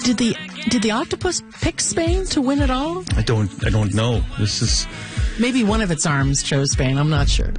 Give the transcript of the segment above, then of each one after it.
Did the octopus pick Spain to win it all? I don't know. This is maybe one of its arms chose Spain. I'm not sure.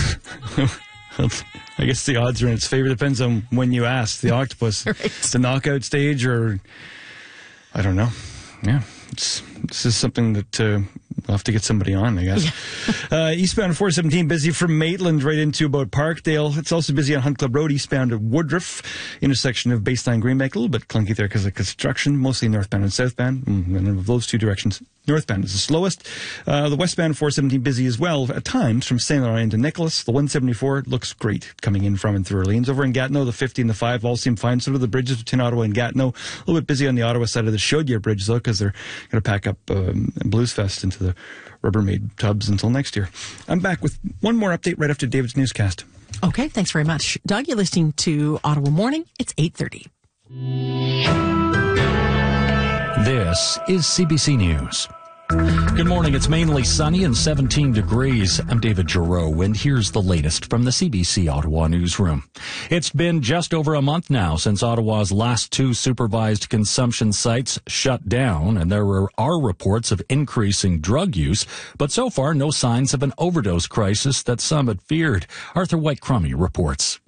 I guess the odds are in its favor. Depends on when you ask. The octopus, Right. The knockout stage, or I don't know. Yeah, this is something that we'll have to get somebody on, I guess. Yeah. Eastbound 417 busy from Maitland right into about Parkdale. It's also busy on Hunt Club Road, eastbound at Woodruff, intersection of Baseline Greenbank. A little bit clunky there because of construction, mostly northbound and southbound. And of those two directions, northbound is the slowest. The westbound 417 busy as well at times from St. Laurent to Nicholas. The 174 looks great coming in from and through Orleans. Over in Gatineau, the 50 and the 5 all seem fine. So do the bridges between Ottawa and Gatineau. A little bit busy on the Ottawa side of the Chaudière Bridge, though, because they're going to pack up Blues Fest into the Rubbermaid tubs until next year. I'm back with one more update right after David's newscast. Okay, thanks very much. Doug, you're listening to Ottawa Morning. It's 8:30. This is CBC News. Good morning. It's mainly sunny and 17 degrees. I'm David Giroux, and here's the latest from the CBC Ottawa newsroom. It's been just over a month now since Ottawa's last two supervised consumption sites shut down, and there are reports of increasing drug use, but so far no signs of an overdose crisis that some had feared. Arthur White-Crummey reports.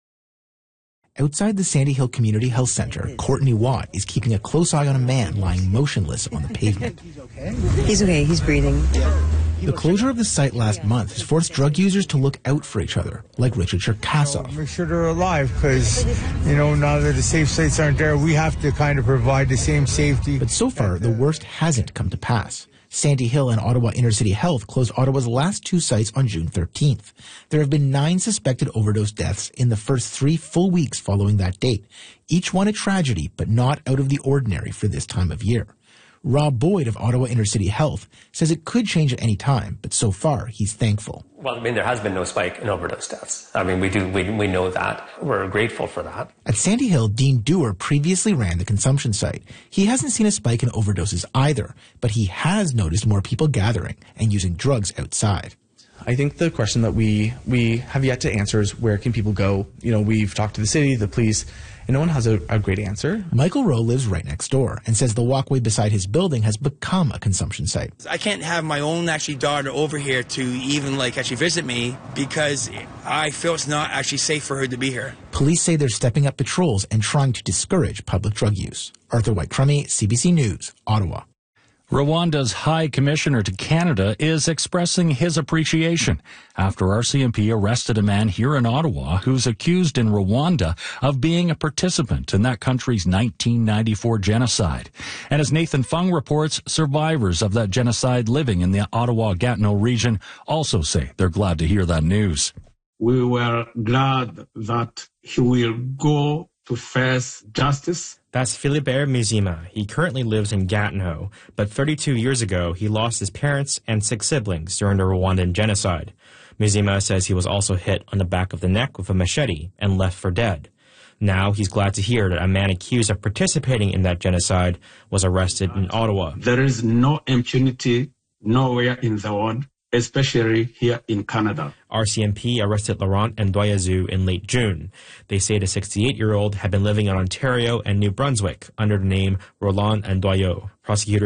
Outside the Sandy Hill Community Health Center, Courtney Watt is keeping a close eye on a man lying motionless on the pavement. He's okay. He's breathing. The closure of the site last month has forced drug users to look out for each other, like Richard Cherkasov. Make sure they're alive because, now that the safe sites aren't there, we have to kind of provide the same safety. But so far, the worst hasn't come to pass. Sandy Hill and Ottawa Intercity Health closed Ottawa's last two sites on June 13th. There have been 9 suspected overdose deaths in the first 3 full weeks following that date. Each one a tragedy, but not out of the ordinary for this time of year. Rob Boyd of Ottawa Intercity Health says it could change at any time, but so far he's thankful. Well, there has been no spike in overdose deaths. We know that. We're grateful for that. At Sandy Hill, Dean Dewar previously ran the consumption site. He hasn't seen a spike in overdoses either, but he has noticed more people gathering and using drugs outside. I think the question that we have yet to answer is where can people go? We've talked to the city, the police, and no one has a great answer. Michael Rowe lives right next door and says the walkway beside his building has become a consumption site. I can't have my own daughter over here to even actually visit me because I feel it's not actually safe for her to be here. Police say they're stepping up patrols and trying to discourage public drug use. Arthur White-Crummey, CBC News, Ottawa. Rwanda's High Commissioner to Canada is expressing his appreciation after RCMP arrested a man here in Ottawa who's accused in Rwanda of being a participant in that country's 1994 genocide. And as Nathan Fung reports, survivors of that genocide living in the Ottawa-Gatineau region also say they're glad to hear that news. We were glad that he will go to face justice. That's Philibert Muzima. He currently lives in Gatineau, but 32 years ago he lost his parents and 6 siblings during the Rwandan genocide. Muzima says he was also hit on the back of the neck with a machete and left for dead. Now he's glad to hear that a man accused of participating in that genocide was arrested in Ottawa. There is no impunity nowhere in the world, especially here in Canada. RCMP arrested Laurent Ndoyezu in late June. They say the 68-year-old had been living in Ontario and New Brunswick under the name Roland Ndoyo. Prosecutors